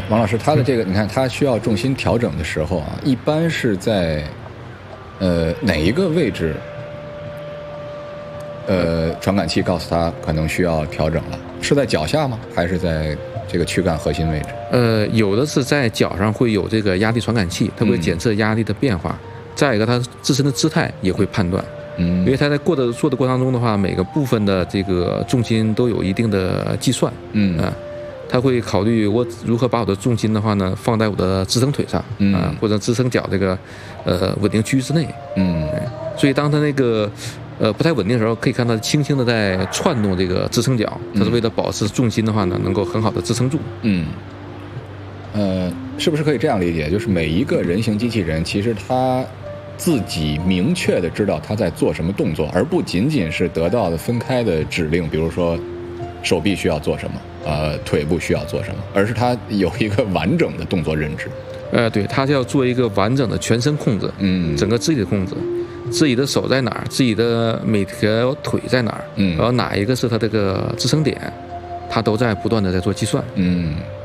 王老师，他的这个你看，他需要重心调整的时候啊，一般是在哪一个位置？传感器告诉他可能需要调整了，是在脚下吗？还是在这个躯干核心位置？ 有的是在脚上会有这个压力传感器，它会检测压力的变化。再一个，它自身的姿态也会判断。因为它在做的过程当中的话，每个部分的这个重心都有一定的计算。他会考虑我如何把我的重心的话呢放在我的支撑腿上或者支撑脚这个稳定区域之内。所以当他那个不太稳定的时候，可以看到轻轻的在窜动这个支撑脚，它是为了保持重心的话呢能够很好的支撑住。 是不是可以这样理解？就是每一个人形机器人，其实他自己明确的知道他在做什么动作，而不仅仅是得到的分开的指令，比如说手臂需要做什么，腿部需要做什么，而是他有一个完整的动作认知。 对，他要做一个完整的全身控制，整个肢体的控制，自己的手在哪儿，自己的每条腿在哪儿，然后哪一个是他这个支撑点，他都在不断的在做计算。